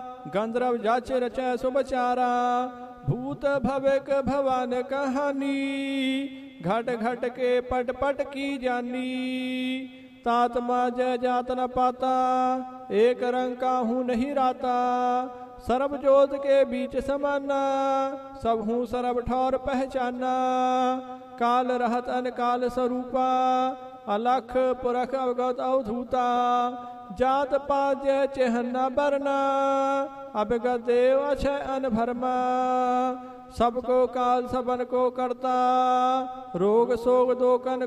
गंधर्व जाच रचय सुबचारा, भूत भविक भवन कहानी, घट घट के पट पट की जानी। तात्मा जय जात न पाता, एक रंग का हूँ नहीं राता, सर्व जोत के बीच समाना, सब हूँ सर्व ठौर पहचाना। काल रहत अनकाल स्वरूपा, अलख पुरख अवगत अवधूता, जात पात जय चेहन्ना बरना, अवगत देव अक्षय अनभरमा। सबको काल सबन को करता, रोग सोग दोकन